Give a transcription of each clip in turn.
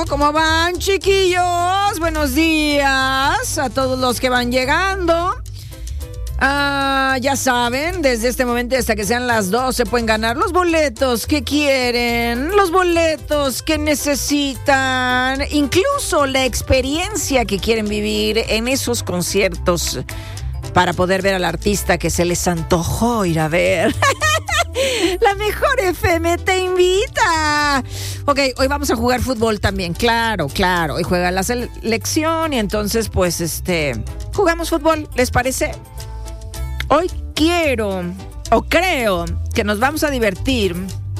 ¿Cómo van, chiquillos? Buenos días a todos los que van llegando. Ya saben, desde este momento hasta que sean las 12 pueden ganar los boletos que quieren, los boletos que necesitan, incluso la experiencia que quieren vivir en esos conciertos para poder ver al artista que se les antojó ir a ver. La Mejor FM te invita. Ok, hoy vamos a jugar fútbol también, claro. Hoy juega la selección y entonces pues jugamos fútbol, ¿les parece? Hoy creo que nos vamos a divertir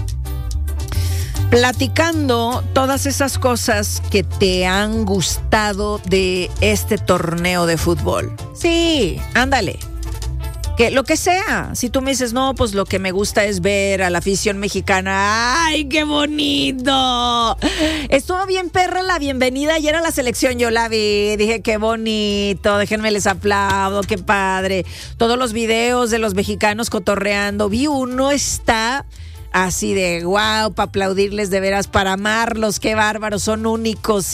platicando todas esas cosas que te han gustado de este torneo de fútbol. Sí, ándale. Que lo que sea. Si tú me dices, no, pues lo que me gusta es ver a la afición mexicana. ¡Ay, qué bonito! Estuvo bien perra la bienvenida ayer a la selección. Yo la vi, dije, qué bonito. Déjenme les aplaudo, qué padre. Todos los videos de los mexicanos cotorreando. Vi uno, está así de wow, para aplaudirles de veras, para amarlos, qué bárbaros, son únicos,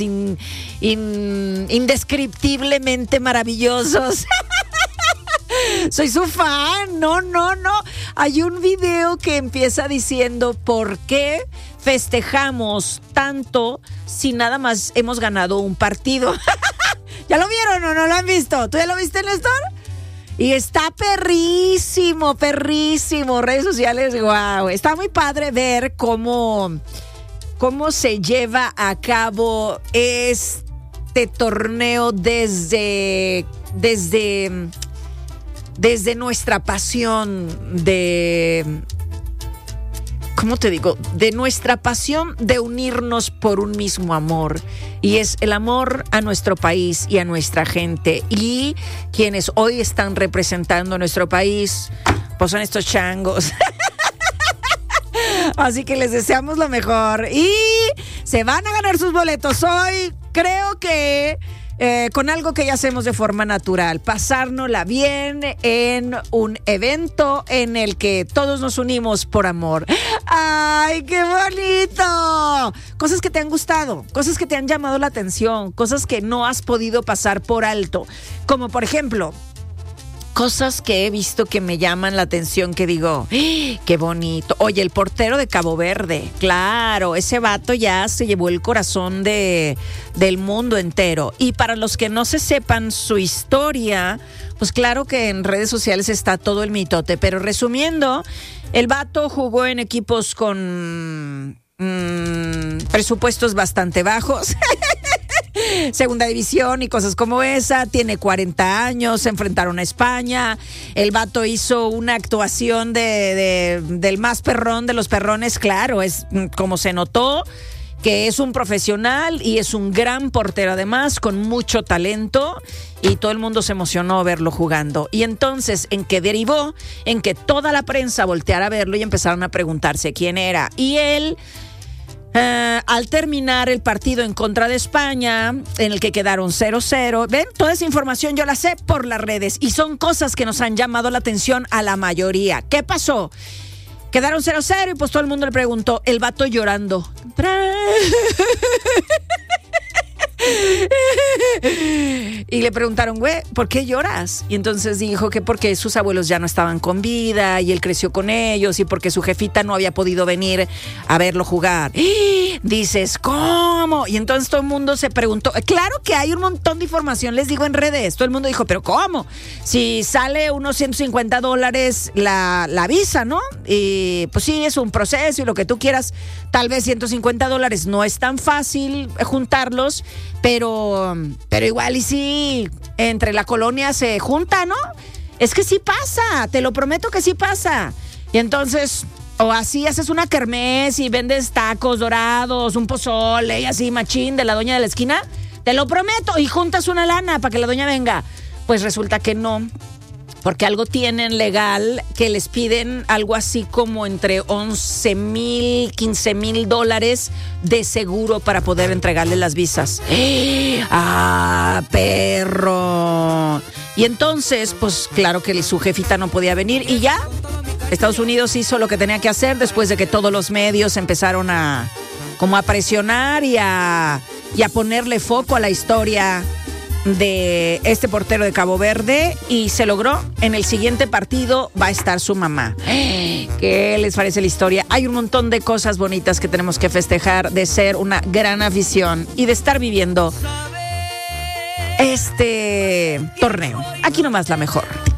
indescriptiblemente maravillosos. Soy su fan, no. Hay un video que empieza diciendo por qué festejamos tanto si nada más hemos ganado un partido. ¿Ya lo vieron o no lo han visto? ¿Tú ya lo viste, Néstor? Y está perrísimo, redes sociales, wow. Está muy padre ver cómo se lleva a cabo este torneo desde nuestra pasión ¿cómo te digo? De nuestra pasión de unirnos por un mismo amor. Y es el amor a nuestro país y a nuestra gente. Y quienes hoy están representando a nuestro país, pues son estos changos. Así que les deseamos lo mejor. Y se van a ganar sus boletos hoy. Creo que con algo que ya hacemos de forma natural, pasárnosla bien en un evento en el que todos nos unimos por amor. ¡Ay, qué bonito! Cosas que te han gustado, cosas que te han llamado la atención, cosas que no has podido pasar por alto, como por ejemplo cosas que he visto que me llaman la atención, que digo, qué bonito. Oye, el portero de Cabo Verde, claro, ese vato ya se llevó el corazón del mundo entero. Y para los que no se sepan su historia, pues claro que en redes sociales está todo el mitote. Pero resumiendo, el vato jugó en equipos con presupuestos bastante bajos. Segunda división y cosas como esa. Tiene 40 años, se enfrentaron a España. El vato hizo una actuación del más perrón de los perrones. Claro, es como se notó que es un profesional y es un gran portero, además, con mucho talento, y todo el mundo se emocionó verlo jugando. Y entonces, ¿en qué derivó? En que toda la prensa volteara a verlo y empezaron a preguntarse quién era. Y él, al terminar el partido en contra de España, en el que quedaron 0-0, ven, toda esa información yo la sé por las redes y son cosas que nos han llamado la atención a la mayoría. ¿Qué pasó? Quedaron 0-0 y pues todo el mundo le preguntó, el vato llorando. Y le preguntaron, güey, ¿por qué lloras? Y entonces dijo que porque sus abuelos ya no estaban con vida y él creció con ellos y porque su jefita no había podido venir a verlo jugar. Dices, ¿cómo? Y entonces todo el mundo se preguntó. Claro que hay un montón de información, les digo, en redes. Todo el mundo dijo, ¿pero cómo? Si sale unos $150 la visa, ¿no? Y pues sí, es un proceso y lo que tú quieras. Tal vez $150 no es tan fácil juntarlos, pero igual y sí, entre la colonia se junta, ¿no? Es que sí pasa, te lo prometo que sí pasa. Y entonces, o así haces una kermés y vendes tacos dorados, un pozole y así machín de la doña de la esquina, te lo prometo, y juntas una lana para que la doña venga. Pues resulta que no, porque algo tienen legal que les piden algo así como entre $11,000, $15,000 de seguro para poder entregarle las visas. ¡Ah, perro! Y entonces, pues claro que su jefita no podía venir y ya Estados Unidos hizo lo que tenía que hacer después de que todos los medios empezaron a presionar y a y a ponerle foco a la historia de este portero de Cabo Verde, y se logró. En el siguiente partido va a estar su mamá. ¿Qué les parece la historia? Hay un montón de cosas bonitas que tenemos que festejar de ser una gran afición y de estar viviendo este torneo. Aquí nomás La Mejor.